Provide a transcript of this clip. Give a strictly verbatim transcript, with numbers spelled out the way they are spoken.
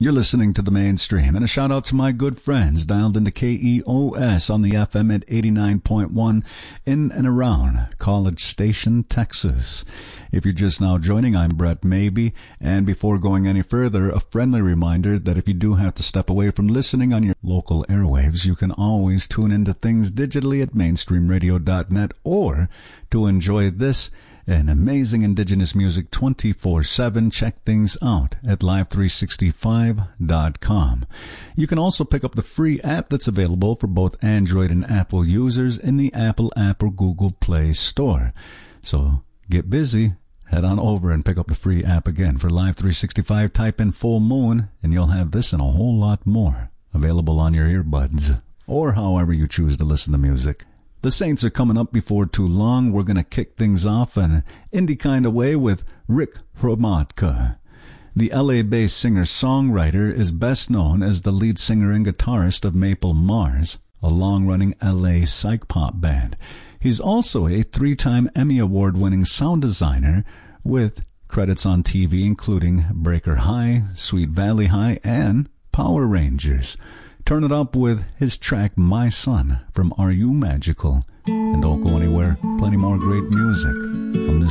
You're listening to The Mainstream, and a shout out to my good friends dialed into K E O S on the F M at eighty-nine point one in and around College Station, Texas. If you're just now joining, I'm Brett Maybe, and before going any further, a friendly reminder that if you do have to step away from listening on your local airwaves, you can always tune into things digitally at mainstream radio dot net, or to enjoy this and amazing indigenous music twenty-four seven. Check things out at live three sixty-five dot com. You can also pick up the free app that's available for both Android and Apple users in the Apple app or Google Play Store. So get busy. Head on over and pick up the free app again for Live three sixty-five. Type in Full Moon, and you'll have this and a whole lot more available on your earbuds, or however you choose to listen to music. The Saints are coming up before too long. We're going to kick things off in an indie kind of way with Rick Hromadka. The L A-based singer-songwriter is best known as the lead singer and guitarist of Maple Mars, a long-running L A psych pop band. He's also a three-time Emmy Award-winning sound designer with credits on T V including Breaker High, Sweet Valley High, and Power Rangers. Turn it up with his track My Son from Are You Magical? And don't go anywhere, plenty more great music from this